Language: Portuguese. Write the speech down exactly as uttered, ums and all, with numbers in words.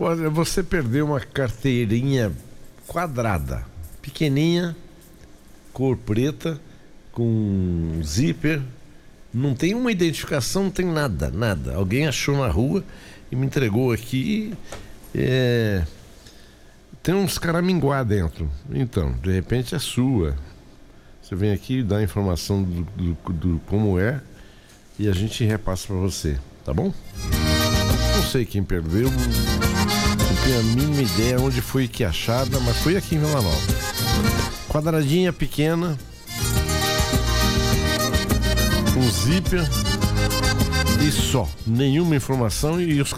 Olha, você perdeu uma carteirinha quadrada, pequenininha, cor preta, com zíper, não tem uma identificação, não tem nada, nada. Alguém achou na rua e me entregou aqui. É... Tem uns caraminguá dentro. Então, de repente é sua. Você vem aqui, dá a informação do, do, do como é e a gente repassa para você, tá bom? Não sei quem perdeu, não tenho a mínima ideia onde foi que achada, mas foi aqui em Vila Nova. Quadradinha pequena, um zíper e só, nenhuma informação e os